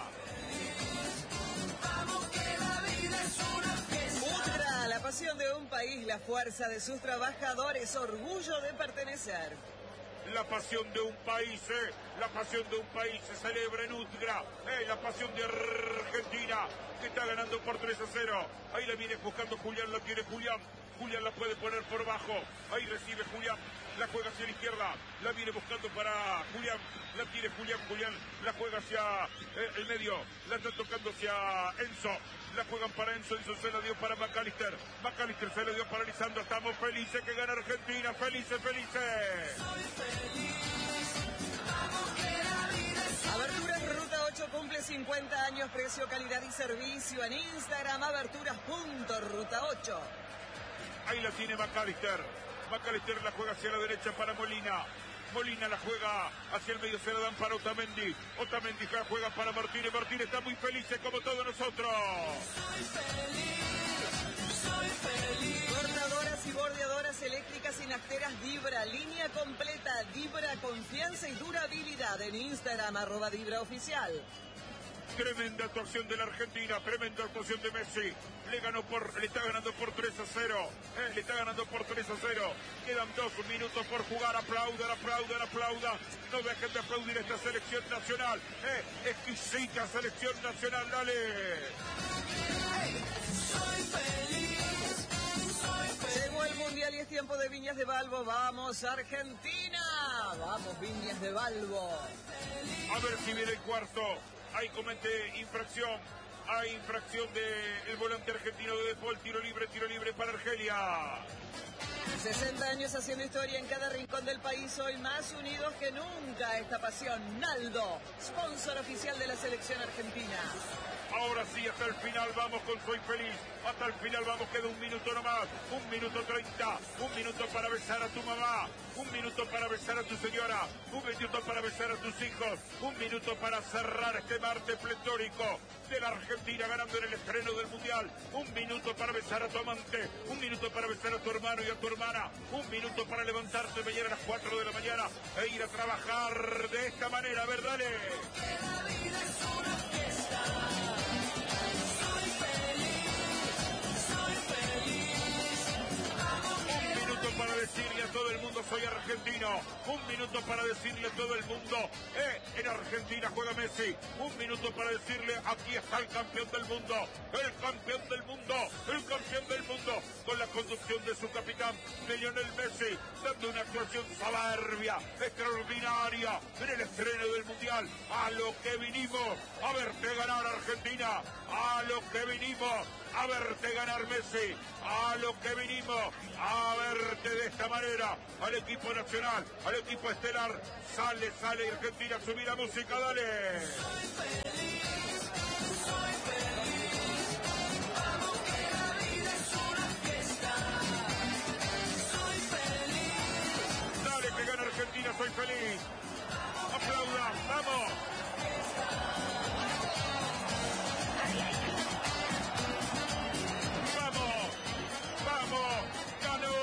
Vamos que la vida es una fiesta. Udgra, la pasión de un país, la fuerza de sus trabajadores, orgullo de pertenecer. La pasión de un país, eh. La pasión de un país se celebra en Udgra. Eh, la pasión de Argentina, que está ganando por tres a cero. Ahí la viene buscando Julián, la tiene Julián. Julián la puede poner por bajo. Ahí recibe Julián. La juega hacia la izquierda. La viene buscando para Julián. La tiene Julián. Julián la juega hacia eh, el medio. La está tocando hacia Enzo. La juegan para Enzo. Enzo se la dio para McAllister. McAllister se la dio para Lisandro. Estamos felices que gana Argentina. Felices, felices. Soy feliz. Vamos que la vida es. Aberturas Ruta ocho cumple cincuenta años, precio, calidad y servicio. En Instagram, aberturas punto ruta ocho. Ahí la tiene McAllister. McAllister la juega hacia la derecha para Molina. Molina la juega hacia el medio, se la dan para Otamendi. Otamendi la juega para Martínez. Martínez está muy feliz como todos nosotros. Soy feliz, soy feliz. Cortadoras y bordeadoras eléctricas y nafteras Vibra, línea completa, Vibra, confianza y durabilidad. En Instagram, arroba Vibra Oficial. Tremenda actuación de la Argentina, tremenda actuación de Messi. Le ganó por, le está ganando por tres a cero. Eh, le está ganando por tres a cero. Quedan dos minutos por jugar. Aplaudan, aplaudan, aplaudan. No dejen de aplaudir esta selección nacional. Eh, exquisita selección nacional, dale. Soy feliz, soy feliz. Llegó el Mundial y es tiempo de Viñas de Balbo. ¡Vamos, Argentina! ¡Vamos, Viñas de Balbo! A ver si viene el cuarto. Ahí comete infracción. Hay infracción del volante argentino de Depol. Tiro libre, tiro libre para Argelia. sesenta años haciendo historia en cada rincón del país. Hoy más unidos que nunca. Esta pasión. Naldo, sponsor oficial de la selección argentina. Ahora sí, hasta el final vamos con Soy Feliz. Hasta el final vamos, queda un minuto nomás. Un minuto treinta. Un minuto para besar a tu mamá. Un minuto para besar a tu señora. Un minuto para besar a tus hijos. Un minuto para cerrar este martes pletórico de la Argentina ganando en el estreno del Mundial. Un minuto para besar a tu amante. Un minuto para besar a tu hermano y a tu hermana. Un minuto para levantarte mañana a las cuatro de la mañana e ir a trabajar de esta manera. A ver, dale. La vida es una fiesta. Soy feliz, soy feliz. Vamos Un minuto para decirle a todo el mundo soy argentino. Un minuto para decirle a todo el mundo, eh, en Argentina juega Messi. Un minuto para decirle, aquí está el campeón del mundo, el campeón del mundo, el campeón del mundo, con la conducción de su capitán, de Lionel Messi, dando una actuación soberbia, extraordinaria, en el estreno del Mundial. A lo que vinimos, a verte ganar Argentina, a lo que vinimos, a verte ganar Messi, a lo que vinimos, a verte de esta manera, al equipo nacional, al equipo estelar. Sale, sale Argentina, subir la música, dale. Soy feliz, soy feliz, vamos que la vida es una fiesta. Soy feliz. Dale que gana Argentina, soy feliz. Aplaudan, vamos. Vamos, vamos, ganó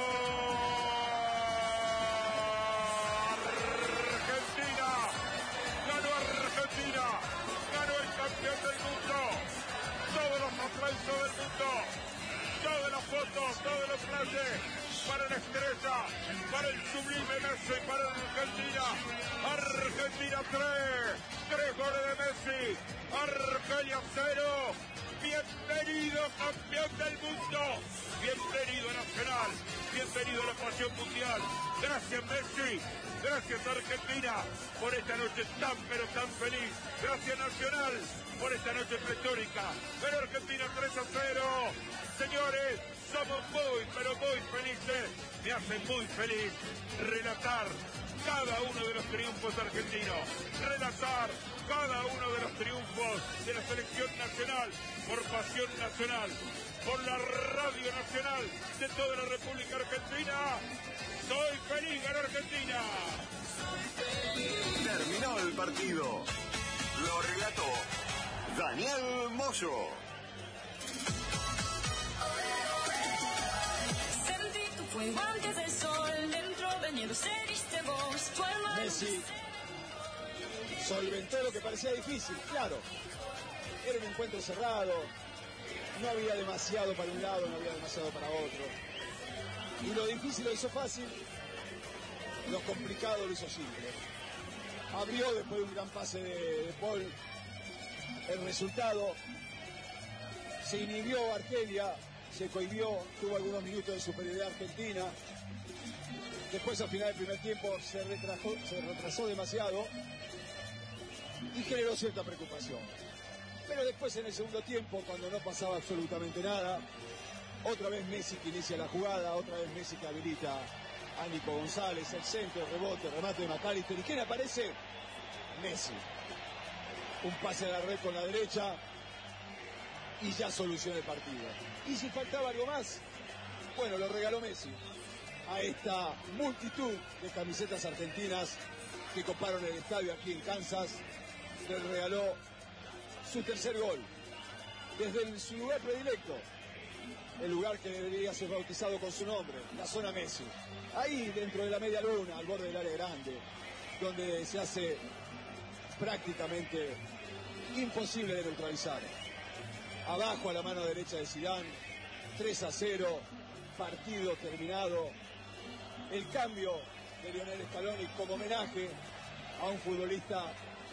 Argentina, ganó Argentina, ganó el campeón del mundo. Todos los aplausos del mundo, todas las fotos, todos los flashes para la estrella, para el sublime Messi, para Argentina. Argentina tres, tres goles de Messi, Argelia cero. Bienvenido campeón del mundo, bienvenido Nacional, bienvenido a la pasión mundial. Gracias Messi, gracias Argentina por esta noche tan pero tan feliz. Gracias Nacional por esta noche pletórica. Pero Argentina tres a cero. Señores, somos muy pero muy felices. Me hace muy feliz relatar cada uno de los triunfos argentinos, relatar cada uno de los triunfos de la selección nacional, por pasión nacional, por la radio nacional de toda la República Argentina. Soy feliz, ganó Argentina. Terminó el partido. Lo relató Daniel Moyo. Sentí tu fuego antes del sol, dentro del miedo seguiste vos. Tu alma Messi solventó lo que parecía difícil, claro. Era un encuentro cerrado, no había demasiado para un lado, no había demasiado para otro. Y lo difícil lo hizo fácil, lo complicado lo hizo simple. Abrió después de un gran pase de, de Paul el resultado. Se inhibió Argelia, se cohibió, tuvo algunos minutos de superioridad argentina. Después al final del primer tiempo se retrasó, se retrasó demasiado y generó cierta preocupación. Pero después en el segundo tiempo, cuando no pasaba absolutamente nada, otra vez Messi que inicia la jugada, otra vez Messi que habilita a Nico González, el centro, el rebote, el remate de McAllister. ¿Y quién aparece? Messi. Un pase a la red con la derecha y ya soluciona el partido. Y si faltaba algo más, bueno, lo regaló Messi a esta multitud de camisetas argentinas que coparon el estadio aquí en Kansas. Le regaló su tercer gol desde el, su lugar predilecto, el lugar que debería ser bautizado con su nombre, la zona Messi, ahí dentro de la media luna, al borde del área grande, donde se hace prácticamente imposible de neutralizar. Abajo a la mano derecha de Zidane, tres a cero, partido terminado. El cambio de Lionel Scaloni como homenaje a un futbolista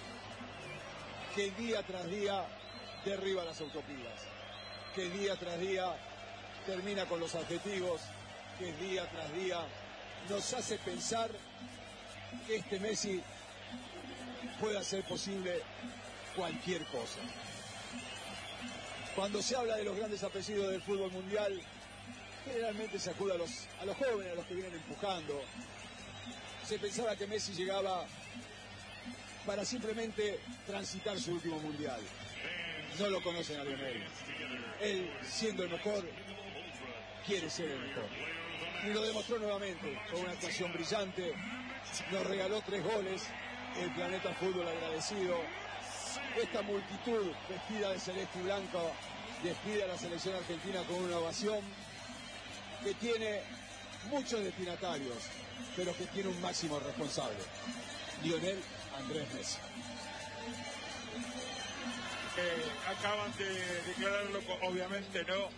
que día tras día derriba las autopistas, que día tras día termina con los adjetivos, que día tras día nos hace pensar que este Messi puede hacer posible cualquier cosa. Cuando se habla de los grandes apellidos del fútbol mundial, generalmente se acude a los, a los jóvenes, a los que vienen empujando. Se pensaba que Messi llegaba para simplemente transitar su último mundial. No lo conocen a Lionel. Él, siendo el mejor, quiere ser el mejor. Y lo demostró nuevamente con una actuación brillante. Nos regaló tres goles. El planeta fútbol agradecido. Esta multitud vestida de celeste y blanco despide a la selección argentina con una ovación que tiene muchos destinatarios, pero que tiene un máximo responsable: Lionel Andrés Messi. Eh, acaban de declararlo, obviamente no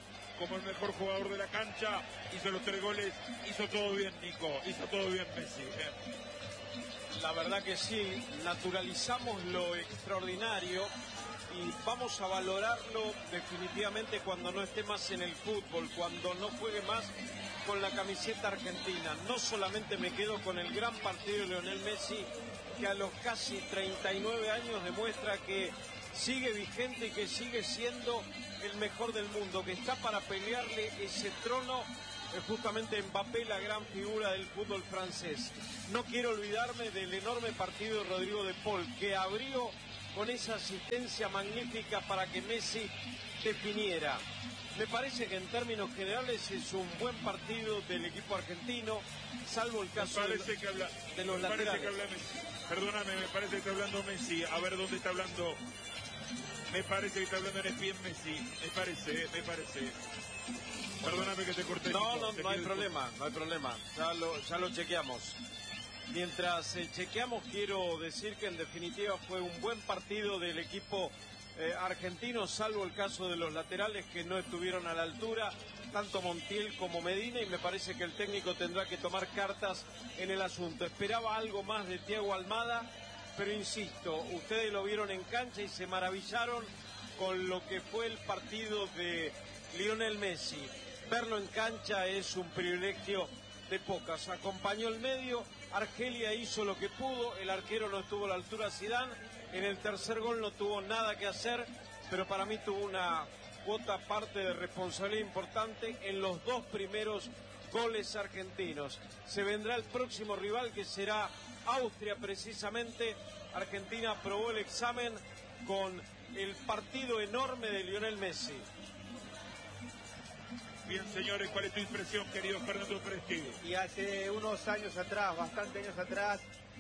como el mejor jugador de la cancha, hizo los tres goles, hizo todo bien Nico, hizo todo bien Messi. Bien. La verdad que sí, naturalizamos lo extraordinario y vamos a valorarlo definitivamente cuando no esté más en el fútbol, cuando no juegue más con la camiseta argentina. No solamente me quedo con el gran partido de Lionel Messi, que a los casi treinta y nueve años demuestra que sigue vigente y que sigue siendo el mejor del mundo, que está para pelearle ese trono es justamente Mbappé, la gran figura del fútbol francés. No quiero olvidarme del enorme partido de Rodrigo de Paul, que abrió con esa asistencia magnífica para que Messi definiera. Me parece que en términos generales es un buen partido del equipo argentino, salvo el caso de, que habla, de los me laterales. Que habla Messi. Perdóname, me parece que está hablando Messi. A ver dónde está hablando. Me parece que está hablando en espía Messi. Me parece, me parece. Perdóname que te corté. No, Nico, no, no hay problema, no hay problema. Ya lo, ya lo chequeamos. Mientras eh, chequeamos, quiero decir que en definitiva fue un buen partido del equipo eh, argentino, salvo el caso de los laterales que no estuvieron a la altura, tanto Montiel como Medina, y me parece que el técnico tendrá que tomar cartas en el asunto. Esperaba algo más de Thiago Almada, pero insisto, ustedes lo vieron en cancha y se maravillaron con lo que fue el partido de Lionel Messi. Verlo en cancha es un privilegio de pocas. Acompañó el medio, Argelia hizo lo que pudo, el arquero no estuvo a la altura de Zidane, en el tercer gol no tuvo nada que hacer, pero para mí tuvo una cuota parte de responsabilidad importante en los dos primeros goles argentinos. Se vendrá el próximo rival, que será Austria precisamente. Argentina aprobó el examen con el partido enorme de Lionel Messi. Bien, señores, ¿cuál es tu impresión, querido Fernando Presti? Y hace unos años atrás, bastantes años atrás,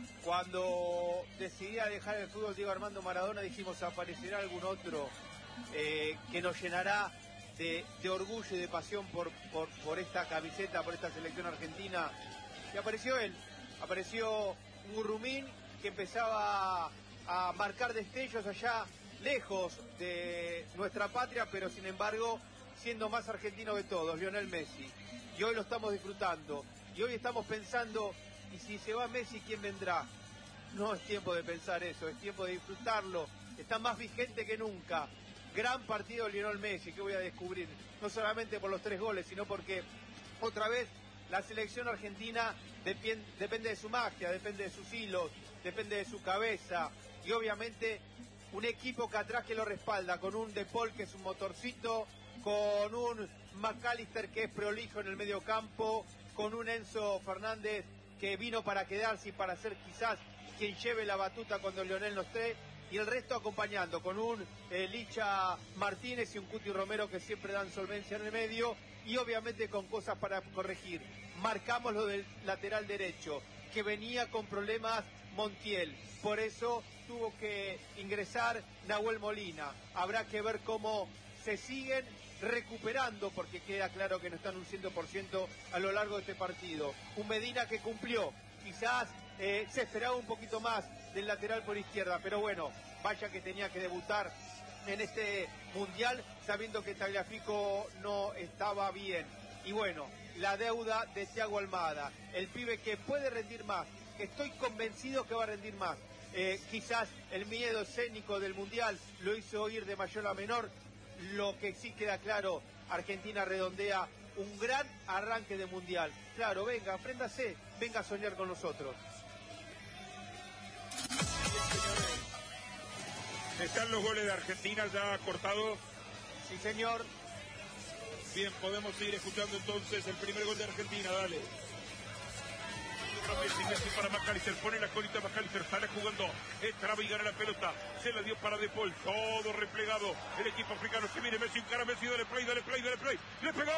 cuando decidía dejar el fútbol Diego Armando Maradona, dijimos, aparecerá algún otro eh, que nos llenará de, de orgullo y de pasión por, por, por esta camiseta, por esta selección argentina. Y apareció él, apareció un Gurrumín que empezaba a marcar destellos allá lejos de nuestra patria, pero sin embargo siendo más argentino que todos, Lionel Messi. Y hoy lo estamos disfrutando. Y hoy estamos pensando, ¿y si se va Messi, quién vendrá? No es tiempo de pensar eso, es tiempo de disfrutarlo. Está más vigente que nunca. Gran partido de Lionel Messi, que voy a descubrir. No solamente por los tres goles, sino porque otra vez la selección argentina depende, depende de su magia, depende de sus hilos, depende de su cabeza. Y obviamente un equipo que atrás que lo respalda, con un De Paul que es un motorcito, con un McAllister que es prolijo en el medio campo, con un Enzo Fernández que vino para quedarse y para ser quizás quien lleve la batuta cuando Lionel no esté, y el resto acompañando, con un eh, Licha Martínez y un Cuti Romero que siempre dan solvencia en el medio, y obviamente con cosas para corregir. Marcamos lo del lateral derecho, que venía con problemas Montiel, por eso tuvo que ingresar Nahuel Molina. Habrá que ver cómo se siguen recuperando, porque queda claro que no están un cien por ciento a lo largo de este partido. Un Medina que cumplió, quizás eh, se esperaba un poquito más del lateral por izquierda, pero bueno, vaya que tenía que debutar en este mundial sabiendo que Tagliafico no estaba bien. Y bueno, la deuda de Thiago Almada, el pibe que puede rendir más, que estoy convencido que va a rendir más. Eh, quizás el miedo escénico del mundial lo hizo ir de mayor a menor. Lo que sí queda claro, Argentina redondea un gran arranque de mundial. Claro, venga, apréndase, venga a soñar con nosotros. ¿Están los goles de Argentina ya cortados? Sí, señor. Bien, podemos seguir escuchando entonces el primer gol de Argentina, dale. Messi, Messi para McAllister, pone la colita McAllister, sale jugando, entraba y gana la pelota, se la dio para De Paul, todo replegado, el equipo africano, se viene Messi, encara Messi, dale play, dale play, dale play, ¡le pegó!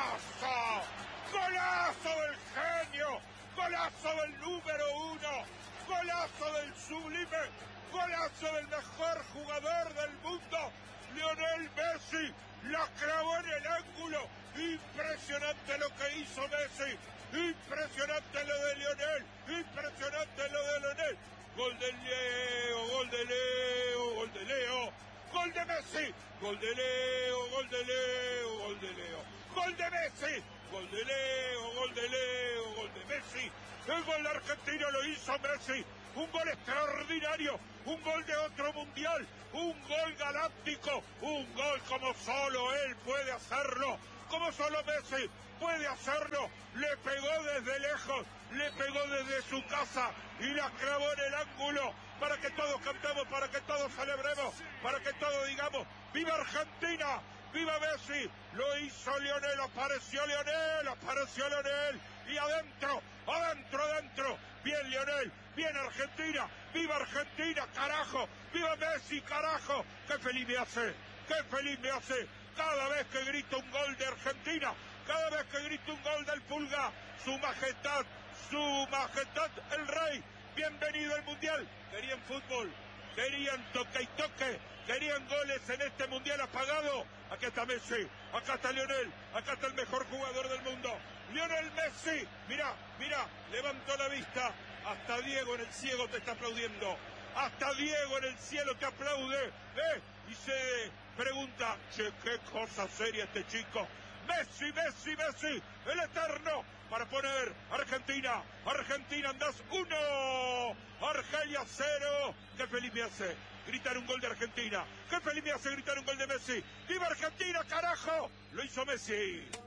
Del número uno golazo del sublime, golazo del mejor jugador del mundo, Lionel Messi, la clavó en el ángulo, impresionante lo que hizo Messi, impresionante lo de Lionel, impresionante lo de Lionel, gol de Leo, gol de Leo, gol de Leo, gol de Messi, gol de Leo, gol de Leo, gol de Leo, gol de Messi, gol de Leo, gol de Leo, gol de Messi, el gol argentino lo hizo Messi, un gol extraordinario, un gol de otro mundial, un gol galáctico, un gol como solo él puede hacerlo, como solo Messi puede hacerlo, le pegó desde lejos, le pegó desde su casa y la clavó en el ángulo para que todos cantemos, para que todos celebremos, para que todos digamos, ¡viva Argentina! ¡Viva Messi! Lo hizo Lionel, apareció Lionel, apareció Lionel y adentro, adentro, adentro, bien Lionel, bien Argentina, ¡viva Argentina, carajo! ¡Viva Messi, carajo! ¡Qué feliz me hace! ¡Qué feliz me hace! Cada vez que grito un gol de Argentina, cada vez que grito un gol del Pulga, su majestad, su majestad el rey, bienvenido al mundial. Querían fútbol, querían toque y toque, querían goles en este mundial apagado. Acá está Messi, acá está Lionel, acá está el mejor jugador del mundo, Lionel Messi. Mirá, mirá, levantó la vista, hasta Diego en el cielo te está aplaudiendo, hasta Diego en el cielo te aplaude, ¿eh? Y se pregunta, che, qué cosa seria este chico. Messi, Messi, Messi, el eterno, para poner Argentina, Argentina andás uno, Argelia cero. Qué feliz me hace gritar un gol de Argentina, qué feliz me hace gritar un gol de Messi. ¡Viva Argentina, carajo! Lo hizo Messi.